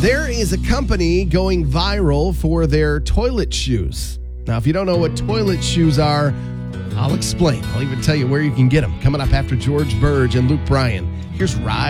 There is a company going viral for their toilet shoes. Now, if you don't know what toilet shoes are, I'll explain. I'll even tell you where you can get them. Coming up after George Burge and Luke Bryan. Here's Ride